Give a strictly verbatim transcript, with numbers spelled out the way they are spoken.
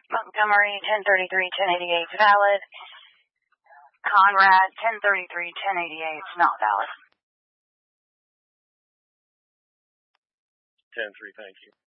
Montgomery, ten thirty-three, ten eighty-eight is valid. Conrad, ten thirty-three, ten eighty-eight is not valid. ten three, thank you.